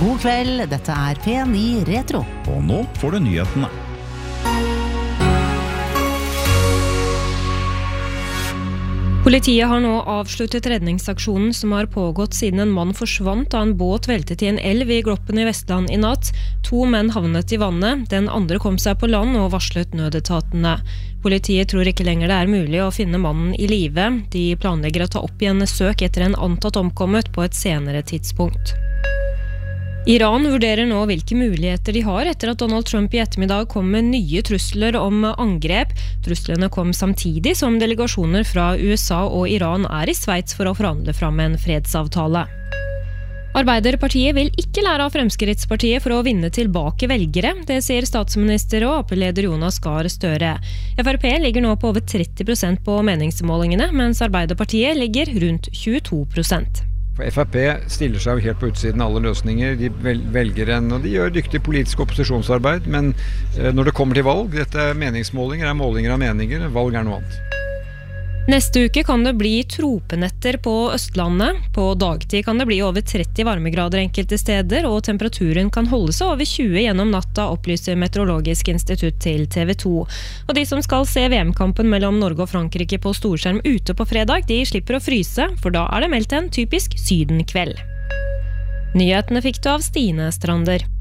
God kveld, dette P9 Retro. Og nå får du nyhetene. Politiet har nå avsluttet redningsaksjonen som har pågått siden en mann forsvant da en båt veltet i en elv i Gloppen i Vestland i natt. 2 menn havnet i vannet, den andre kom seg på land og varslet nødetatene. Politiet tror ikke lenger det mulig å finne mannen i live. De planlegger å ta opp igjen søk etter en antatt omkommet på et senere tidspunkt. Iran vurderer nå hvilke muligheter de har etter at Donald Trump i ettermiddag kom med nye trusler om angrep. Truslene kom samtidig som delegasjoner fra USA og Iran i Sveits for å forhandle fram en fredsavtale. Arbeiderpartiet vil ikke lære av Fremskrittspartiet for å vinne tilbake velgere. Det sier statsminister og AP-leder Jonas Gahr Støre. FrP ligger nå på over 30% på meningsmålingene, mens Arbeiderpartiet ligger rundt 22%. For FrP stiller seg jo helt på utsiden av alle løsninger. De velger og de gjør dyktig politisk opposisjonsarbeid, men når det kommer til valg, dette meningsmålinger målinger av meninger, valg noe annet. Neste uke kan det bli tropenetter på Østlandet. På dagtid kan det bli over 30 varmegrader enkelte steder, og temperaturen kan holde seg over 20 gjennom natta, opplyser Meteorologisk institutt til TV 2. Og de som skal se VM-kampen mellom Norge og Frankrike på storskjerm ute på fredag, de slipper å fryse, for da det meldt en typisk sydenkveld. Nyhetene fikk du av Stine Strander.